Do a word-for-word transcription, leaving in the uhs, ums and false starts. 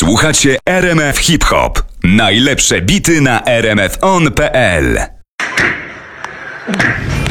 Słuchacie R M F Hip Hop. Najlepsze bity na r m f on kropka p l.